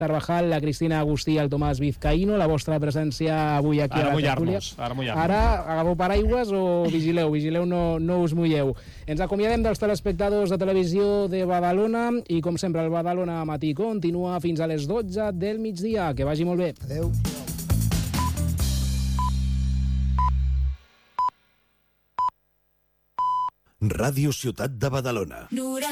Carvajal, la Cristina Agustí i el Tomàs Vizcaíno. La vostra presència avui aquí a la tertúlia. Ara mullar-nos. Ara agafeu paraigües o vigileu, no us mulleu. Ens acomiadem dels telespectadors de televisió de Badalona i, com sempre, el Badalona Matí continua fins a les 12 del migdia. Que vagi molt bé. Adéu. Ràdio Ciutat de Badalona.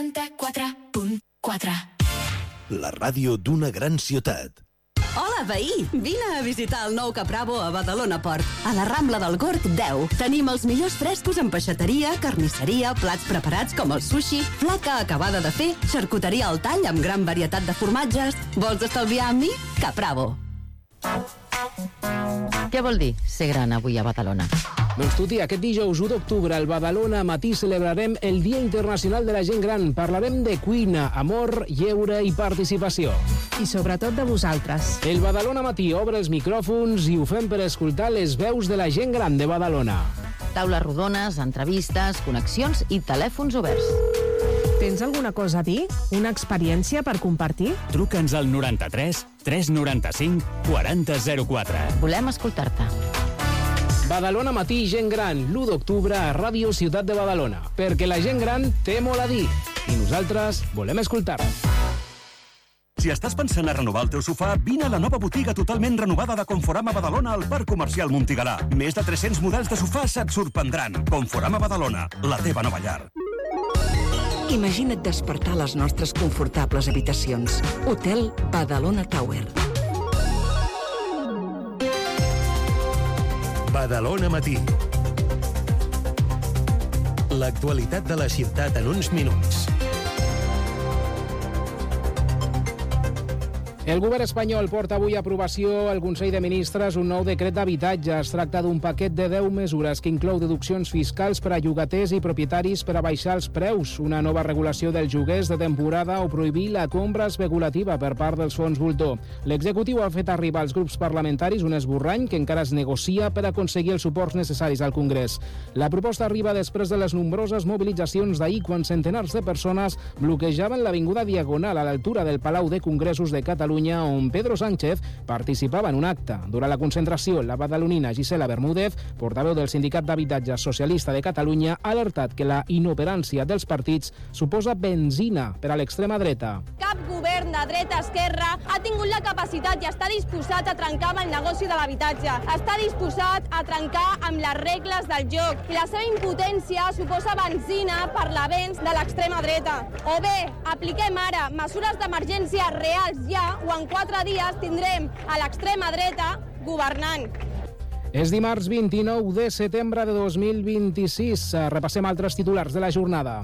94.4. La ràdio d'una gran ciutat. Hola, veí! Vine a visitar el nou Capravo a Badalona Port, a la Rambla del Gorg 10. Tenim els millors frescos en peixateria, carnisseria, plats preparats com el sushi, flaca acabada de fer, xarcuteria al tall amb gran varietat de formatges. Vols estalviar amb mi? Capravo. Què vol dir ser gran avui a Badalona? Doncs tu, tia, aquest dijous 1 d'octubre al Badalona Matí celebrarem el Dia Internacional de la Gent Gran. Parlarem de cuina, amor, lleure i participació. I sobretot de vosaltres. El Badalona Matí obre els micròfons i ho fem per escoltar les veus de la gent gran de Badalona. Taules rodones, entrevistes, connexions i telèfons oberts. Tens alguna cosa a dir? Una experiència per compartir? Truca'ns al 93 395 4004. Volem escoltar-te. Badalona Matí, gent gran, l'1 d'octubre a Ràdio Ciutat de Badalona. Perquè la gent gran té molt a dir i nosaltres volem escoltar. Si estàs pensant a renovar el teu sofà, vine a la nova botiga totalment renovada de Conforama Badalona al Parc Comercial Montigalà. Més de 300 models de sofàs et sorprendran. Conforama Badalona, la teva nova llar. Imagina't despertar les nostres confortables habitacions. Hotel Badalona Tower. Badalona Matí. L'actualitat de la ciutat en uns minuts. El govern espanyol porta avui a aprovació al Consell de Ministres un nou decret d'habitatge. Es tracta d'un paquet de 10 mesures que inclou deduccions fiscals per a llogaters i propietaris per a baixar els preus, una nova regulació dels lloguers de temporada o prohibir la compra especulativa per part dels fons voltor. L'executiu ha fet arribar als grups parlamentaris un esborrany que encara es negocia per aconseguir els suports necessaris al Congrés. La proposta arriba després de les nombroses mobilitzacions d'ahir quan centenars de persones bloquejaven l'avinguda Diagonal a l'altura del Palau de Congressos de Catalunya, on Pedro Sánchez participava en un acte. Durant la concentració, la badalonina Gisela Bermúdez, portaveu del Sindicat d'Habitatge Socialista de Catalunya, ha alertat que la inoperància dels partits suposa benzina per a l'extrema dreta. Cap govern de dreta-esquerra ha tingut la capacitat i està disposat a trencar amb el negoci de l'habitatge. Està disposat a trencar amb les regles del joc. I la seva impotència suposa benzina per l'avenç de l'extrema dreta. O bé, apliquem ara mesures d'emergència reals ja, o en 4 dies tindrem a l'extrema dreta governant. És dimarts 29 de setembre de 2026. Repassem altres titulars de la jornada.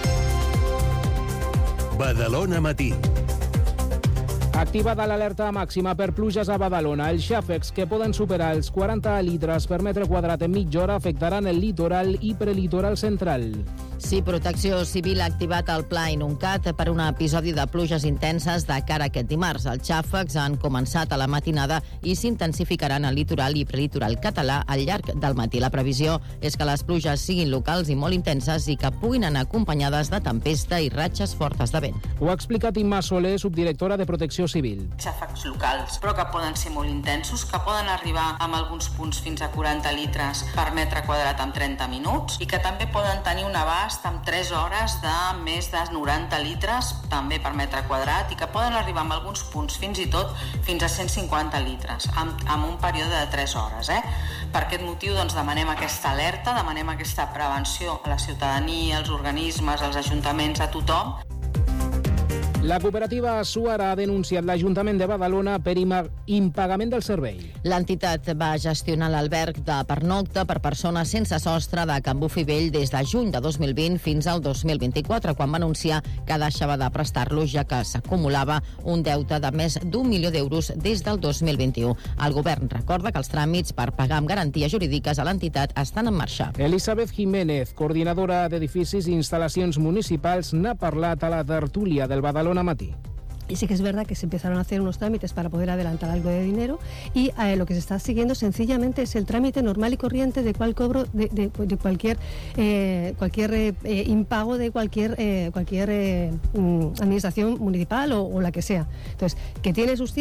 Badalona Matí. Activada l'alerta màxima per pluges a Badalona. Els xàfecs, que poden superar els 40 litres per metre quadrat en mitja hora, afectaran el litoral i prelitoral central. Sí, Protecció Civil ha activat el Pla Inuncat per un episodi de pluges intenses de cara a aquest dimarts. Els xàfecs han començat a la matinada i s'intensificaran al litoral i prelitoral català al llarg del matí. La previsió és que les pluges siguin locals i molt intenses i que puguin anar acompanyades de tempesta i ratxes fortes de vent. Ho ha explicat Imma Soler, subdirectora de Protecció Civil. Xàfecs locals, però que poden ser molt intensos, que poden arribar amb alguns punts fins a 40 litres per metre quadrat en 30 minuts i que també poden tenir un abast amb 3 hores de més de 90 litres també per metre quadrat i que poden arribar amb alguns punts fins i tot fins a 150 litres amb un període de 3 hores. Per aquest motiu demanem aquesta alerta, demanem aquesta prevenció a la ciutadania, als organismes, als ajuntaments, a tothom. La cooperativa Suara ha denunciat l'Ajuntament de Badalona per impagament del servei. L'entitat va gestionar l'alberg de pernocta per persones sense sostre de Can Bufi Vell des de juny de 2020 fins al 2024, quan va anunciar que deixava de prestar-lo, ja que s'acumulava un deute de més d'1 milió d'euros des del 2021. El govern recorda que els tràmits per pagar amb garanties jurídiques a l'entitat estan en marxa. Elisabeth Jiménez, coordinadora d'edificis i instal·lacions municipals, n'ha parlat a la tertúlia del Badalona Matí. Y sí que es verdad que se empezaron a hacer unos trámites para poder adelantar algo de dinero y lo que se está siguiendo sencillamente es el trámite normal y corriente de cualquier impago de cualquier administración municipal o la que sea. Entonces, que tiene sus